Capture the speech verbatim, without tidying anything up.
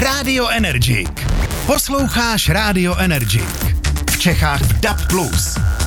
Radio Energik. Posloucháš Radio Energik. V Čechách v D A B plus.